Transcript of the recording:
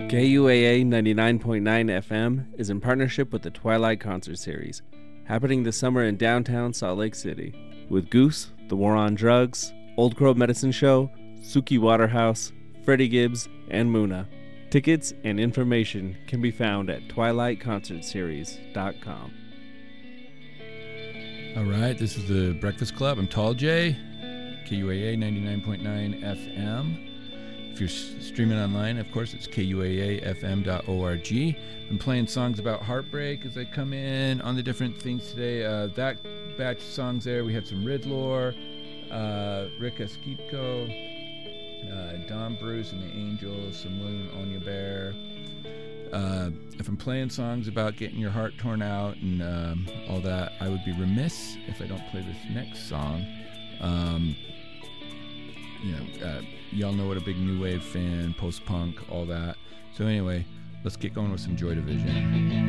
KUAA 99.9 FM is in partnership with the Twilight Concert Series, happening this summer in downtown Salt Lake City, with Goose, The War on Drugs, Old Crow Medicine Show, Suki Waterhouse, Freddie Gibbs, and Muna. Tickets and information can be found at twilightconcertseries.com. All right, this is the Breakfast Club. I'm Tall J, KUAA 99.9 FM. If you're streaming online, of course, it's kuaafm.org. I'm playing songs about heartbreak as I come in on the different things today. That batch of songs there, we had some Riddlor, Rick Esquipco, Don Bruce and the Angels, some William Onyebear. If I'm playing songs about getting your heart torn out and all that, I would be remiss if I don't play this next song. Y'all know what a big new wave fan, post-punk, all that. So anyway, let's get going with some Joy Division.